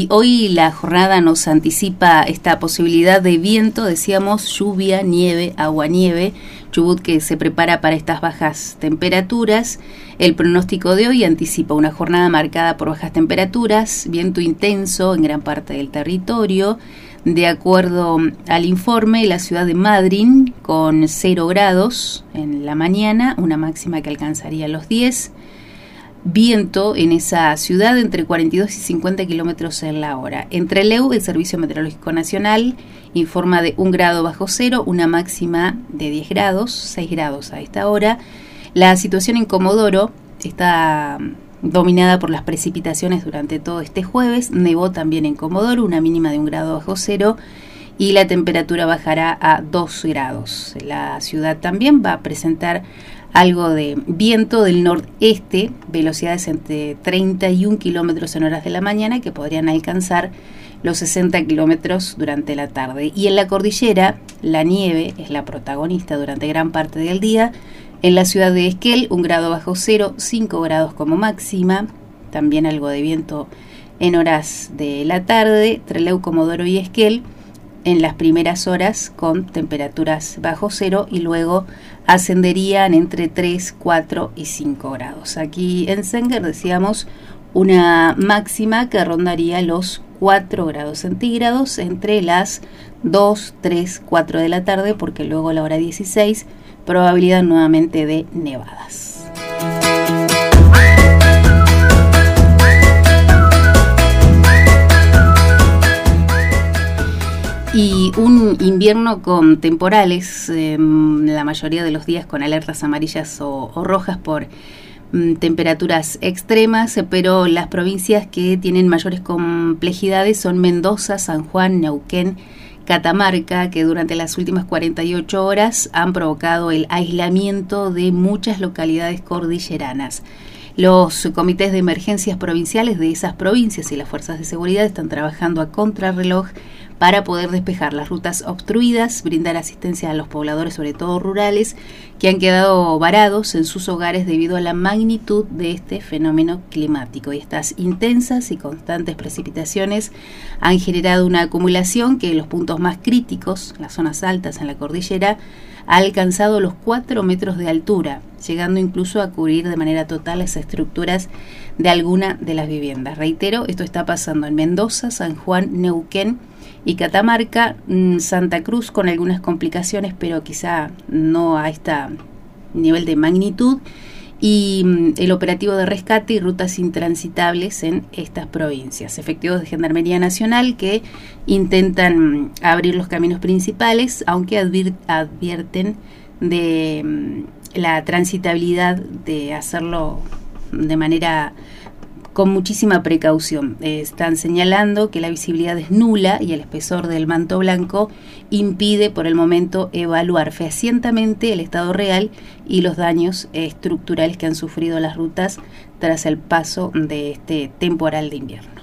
Y hoy la jornada nos anticipa esta posibilidad de viento, decíamos, lluvia, nieve, aguanieve, Chubut que se prepara para estas bajas temperaturas. El pronóstico de hoy anticipa una jornada marcada por bajas temperaturas, viento intenso en gran parte del territorio. De acuerdo al informe, la ciudad de Madryn con 0 grados en la mañana, una máxima que alcanzaría los 10. Viento en esa ciudad entre 42 y 50 kilómetros en la hora. En Trelew, el Servicio Meteorológico Nacional informa de 1 grado bajo cero, una máxima de 10 grados, 6 grados a esta hora. La situación en Comodoro está dominada por las precipitaciones durante todo este jueves. Nevó también en Comodoro, una mínima de 1 grado bajo cero y la temperatura bajará a 2 grados. La ciudad también va a presentar algo de viento del nordeste, velocidades entre 31 kilómetros en horas de la mañana que podrían alcanzar los 60 kilómetros durante la tarde. Y en la cordillera, la nieve es la protagonista durante gran parte del día. En la ciudad de Esquel, 1 grado bajo cero, 5 grados como máxima, también algo de viento en horas de la tarde. Trelew, Comodoro y Esquel en las primeras horas con temperaturas bajo cero y luego ascenderían entre 3, 4 y 5 grados. Aquí en Senger decíamos una máxima que rondaría los 4 grados centígrados entre las 2, 3, 4 de la tarde, porque luego a la hora 16 probabilidad nuevamente de nevadas. Y un invierno con temporales, la mayoría de los días con alertas amarillas o rojas por temperaturas extremas, pero las provincias que tienen mayores complejidades son Mendoza, San Juan, Neuquén, Catamarca, que durante las últimas 48 horas han provocado el aislamiento de muchas localidades cordilleranas. Los comités de emergencias provinciales de esas provincias y las fuerzas de seguridad están trabajando a contrarreloj para poder despejar las rutas obstruidas, brindar asistencia a los pobladores, sobre todo rurales, que han quedado varados en sus hogares debido a la magnitud de este fenómeno climático. Y estas intensas y constantes precipitaciones han generado una acumulación que en los puntos más críticos, las zonas altas en la cordillera, ha alcanzado los 4 metros de altura, llegando incluso a cubrir de manera total las estructuras de alguna de las viviendas. Reitero, esto está pasando en Mendoza, San Juan, Neuquén y Catamarca, Santa Cruz con algunas complicaciones, pero quizá no a este nivel de magnitud, y el operativo de rescate y rutas intransitables en estas provincias. Efectivos de Gendarmería Nacional que intentan abrir los caminos principales, aunque advierten de la transitabilidad de hacerlo de manera con muchísima precaución. Están señalando que la visibilidad es nula y el espesor del manto blanco impide por el momento evaluar fehacientemente el estado real y los daños estructurales que han sufrido las rutas tras el paso de este temporal de invierno.